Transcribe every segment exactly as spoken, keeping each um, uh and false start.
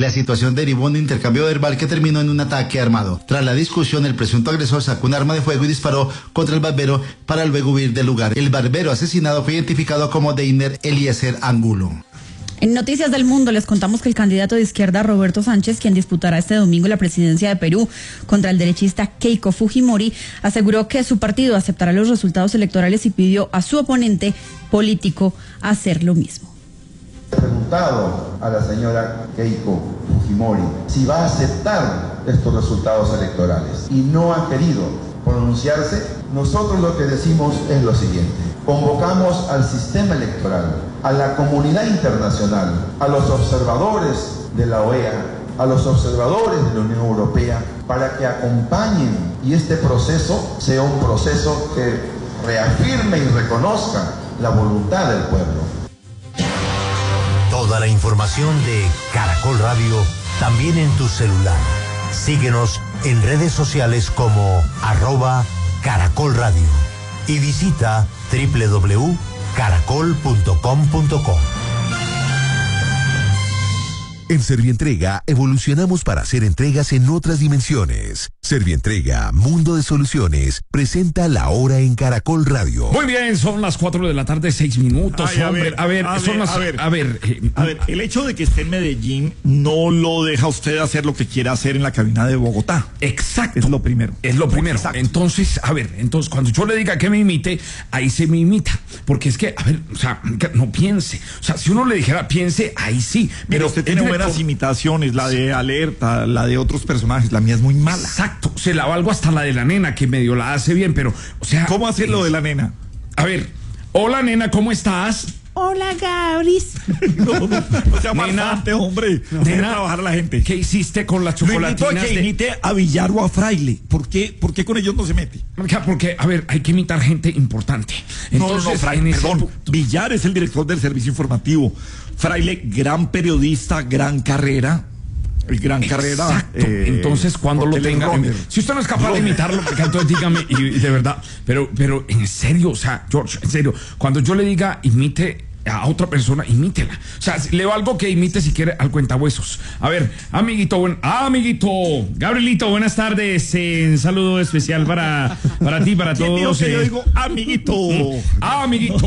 La situación derivó en un intercambio verbal que terminó en un ataque armado. Tras la discusión, el presunto agresor sacó un arma de fuego y disparó contra el barbero para luego huir del lugar. El barbero asesinado fue identificado como Deiner Eliezer Angulo. En Noticias del Mundo les contamos que el candidato de izquierda Roberto Sánchez, quien disputará este domingo la presidencia de Perú contra el derechista Keiko Fujimori, aseguró que su partido aceptará los resultados electorales y pidió a su oponente político hacer lo mismo. He preguntado a la señora Keiko Fujimori si va a aceptar estos resultados electorales y no ha querido pronunciarse. Nosotros lo que decimos es lo siguiente: convocamos al sistema electoral, a la comunidad internacional, a los observadores de la O E A, a los observadores de la Unión Europea, para que acompañen y este proceso sea un proceso que reafirme y reconozca la voluntad del pueblo. Toda la información de Caracol Radio también en tu celular. Síguenos en redes sociales como arroba Caracol Radio y visita doble u doble u doble u punto caracol punto com punto co. En Servientrega evolucionamos para hacer entregas en otras dimensiones. Servientrega, Mundo de Soluciones, presenta La Hora en Caracol Radio. Muy bien, son las cuatro de la tarde, seis minutos. Ay, a hombre, ver, a ver, a son ver, las, a ver, a ver, eh, a ver, el hecho de que esté en Medellín no lo deja usted hacer lo que quiera hacer en la cabina de Bogotá. Exacto. Es lo primero. Es lo primero. Exacto. Entonces, a ver, entonces cuando yo le diga que me imite, ahí se me imita. Porque es que, a ver, o sea, no piense. O sea, si uno le dijera piense, ahí sí. Pero Pero usted tiene director, buenas imitaciones, la de Alerta, la de otros personajes, la mía es muy mala. Exacto, se la valgo hasta la de la nena, que medio la hace bien, pero, o sea. ¿Cómo hacer lo de la nena? A ver, hola nena, ¿cómo estás? Hola, Gabris. No, no, no sea Nena, bastante, hombre. No, deje trabajar a la gente. ¿Qué hiciste con las Lo invito chocolatinas? a que de... imite a Villar o a Fraile. ¿Por qué, ¿Por qué con ellos no se mete? Porque, a ver, hay que imitar gente importante. Entonces, no, no, no, Fraile, en ese perdón. punto... Villar es el director del servicio informativo. Fraile, gran periodista, gran carrera. El gran carrera. Exacto. Eh, entonces, cuando lo tenga. Runner. Si usted no es capaz Runner. de imitarlo, entonces dígame, y, y de verdad. Pero, pero en serio, o sea, George, en serio, cuando yo le diga imite a otra persona, imítela. O sea, le valgo que imite si quiere al cuentahuesos. A ver, amiguito, buen, ah, amiguito, Gabrielito, buenas tardes. Eh, un saludo especial para, para ti, para todos. Digo que eh. yo digo amiguito. Ah, amiguito.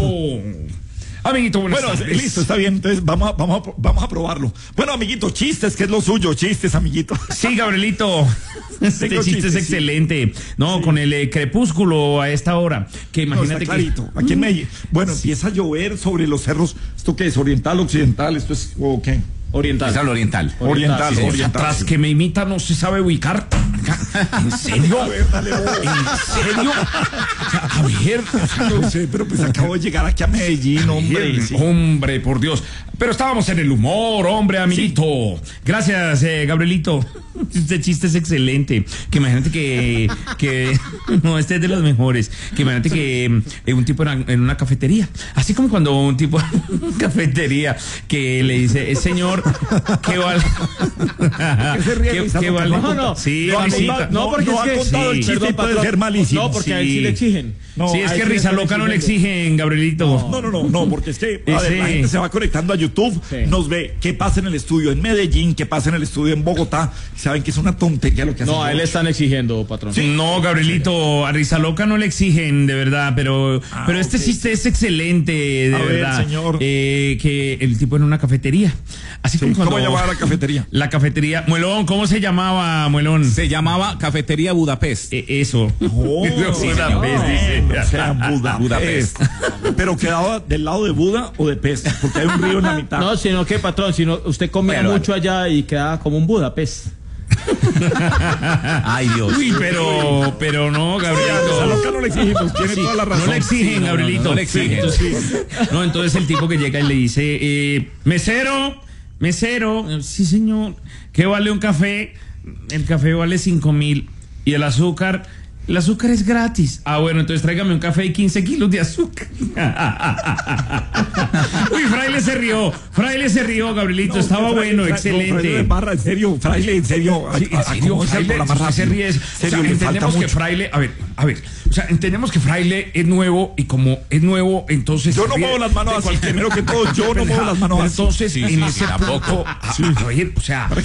Amiguito, buenas bueno, tardes. listo, está bien, entonces vamos a, vamos, a, vamos a probarlo. Bueno, amiguito, chistes, que es lo suyo, chistes, amiguito. Sí, Gabrielito, este chiste chistes, es excelente. Sí. No, sí. Con el eh, crepúsculo a esta hora, que imagínate no, clarito. Que... Aquí en Medellín, bueno, sí. Empieza a llover sobre los cerros. ¿Esto qué es? ¿Oriental, occidental? ¿Esto es o qué? Oriental. Es al oriental. Oriental, oriental. Sí, oriental tras sí. que me imita no se sabe ubicar. ¿En serio? A ver, dale, ¿En serio? O sea, a ver, o sea, no sé, pero pues acabo de llegar aquí a Medellín, hombre. Bien, sí. Hombre, por Dios. Pero estábamos en el humor, hombre, amiguito. Sí. Gracias, eh, Gabrielito. Este chiste es excelente. Que imagínate que, que no, este es de los mejores. Que imagínate que eh, un tipo en, en una cafetería. Así como cuando un tipo en una cafetería que le dice, eh, señor, ¿qué vale? ¿Qué se ríe? ¿Qué, ¿qué vale? No, no. Sí, no, risita. no, porque no, es que ha contado sí, el chiste, perdón, puede patrón, ser malísimo. No, porque sí. a él sí le exigen. No, sí, es que Risa Loca no le exigen, Gabrielito. No, no, no, no, porque es que a ver, la gente se va conectando a YouTube, sí. Nos ve qué pasa en el estudio en Medellín, qué pasa en el estudio en Bogotá, saben que es una tontería lo que hacen. No, a él le están exigiendo, patrón. Sí. No, Gabrielito, a Risa Loca no le exigen, de verdad, pero, ah, pero este okay. Chiste es excelente, de a verdad. Ver, señor. Eh, que el tipo en una cafetería. Así sí, como cuando, ¿cómo llamaba la cafetería? La cafetería. Muelón, ¿cómo se llamaba, Muelón? Se llamaba Cafetería Budapest. Eh, eso. Oh, sí, Budapest, no, dice. No, o sea, Buda, Budapest. Pero quedaba del lado de Buda o de Pest, porque hay un río en la mitad. No, sino que, patrón, sino usted comía bueno, mucho vale. allá y quedaba como un Budapest. Ay, Dios. Uy, pero, pero no, Gabrielito. A loca no le exigimos, tiene sí, toda la razón. No le exigen, sí, Gabrielito. No, no, no le exigen. Entonces, no, entonces el tipo que llega y le dice, eh, mesero, mesero, sí señor, ¿qué vale un café? El café vale cinco mil. Y el azúcar, el azúcar es gratis. Ah, bueno, entonces tráigame un café y quince kilos de azúcar. Uy, Fraile se rió. Fraile se rió, Gabrielito. No, Estaba fraile, bueno, fraile, excelente. No, Fraile, barra, en serio, Fraile, en serio. Sí, en serio, Fraile, Fraile se ríe. Serio, o sea, entendemos que mucho. Fraile, a ver, a ver, o sea, entendemos que Fraile es nuevo y como es nuevo, entonces. Yo no muevo las manos así, primero que todo, yo no muevo las manos así. Entonces, sí, en ese poco, a, a ver, o sea.